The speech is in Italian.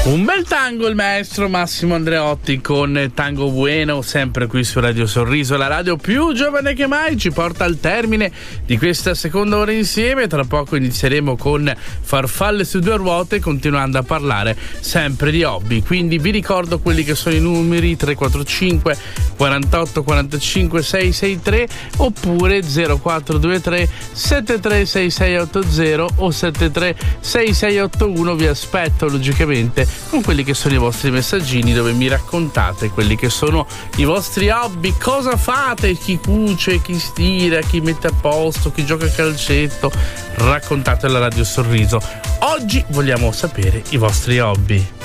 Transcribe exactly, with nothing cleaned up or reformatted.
Un bel tango il maestro Massimo Andreotti con Tango Bueno, sempre qui su Radio Sorriso, la radio più giovane che mai, ci porta al termine di questa seconda ora insieme. Tra poco inizieremo con Farfalle su due ruote, continuando a parlare sempre di hobby. Quindi vi ricordo quelli che sono i numeri: tre quattro cinque quarantotto quarantacinque seicentosessantatré oppure zero quattro due tre sette tre sei sei otto zero o sette tre sei sei otto uno. Vi aspetto logicamente con quelli che sono i vostri messaggini, dove mi raccontate quelli che sono i vostri hobby, cosa fate, chi cuce, chi stira, chi mette a posto, chi gioca a calcetto. Raccontate alla Radio Sorriso. Oggi vogliamo sapere i vostri hobby.